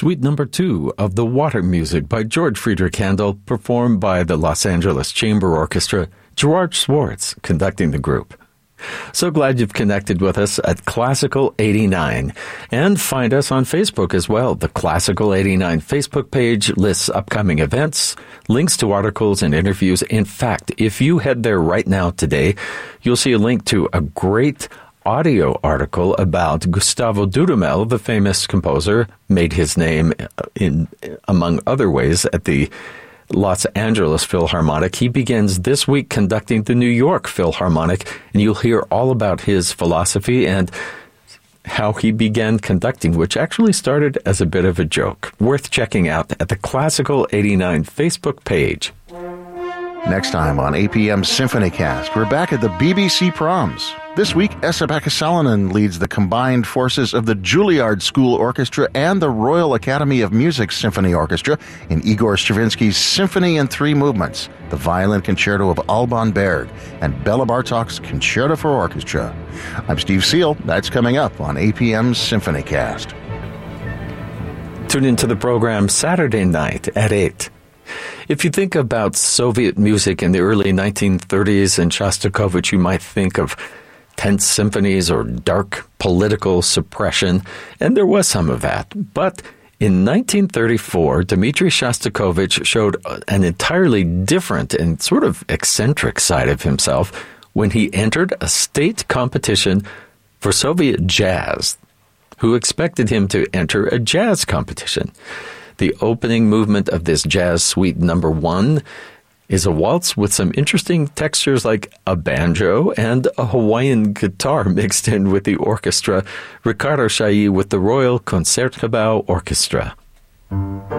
Suite number 2 of The Water Music by George Friedrich Handel, performed by the Los Angeles Chamber Orchestra, Gerard Schwartz conducting the group. So glad you've connected with us at Classical 89. And find us on Facebook as well. The Classical 89 Facebook page lists upcoming events, links to articles and interviews. In fact, if you head there right now today, you'll see a link to a great audio article about Gustavo Dudamel, the famous composer, made his name in, among other ways, at the Los Angeles Philharmonic. He begins this week conducting the New York Philharmonic, and you'll hear all about his philosophy and how he began conducting, which actually started as a bit of a joke. Worth checking out at the Classical 89 Facebook page. Next time on APM SymphonyCast, we're back at the BBC Proms. This week, Esa-Pekka Salonen leads the combined forces of the Juilliard School Orchestra and the Royal Academy of Music Symphony Orchestra in Igor Stravinsky's Symphony in Three Movements, the Violin Concerto of Alban Berg, and Bela Bartok's Concerto for Orchestra. I'm Steve Seal. That's coming up on APM SymphonyCast. Tune into the program Saturday night at 8. If you think about Soviet music in the early 1930s and Shostakovich, you might think of tense symphonies or dark political suppression, and there was some of that. But in 1934, Dmitri Shostakovich showed an entirely different and sort of eccentric side of himself when he entered a state competition for Soviet jazz. Who expected him to enter a jazz competition? The opening movement of this jazz suite number 1 is a waltz with some interesting textures like a banjo and a Hawaiian guitar mixed in with the orchestra. Ricardo Chailly with the Royal Concertgebouw Orchestra.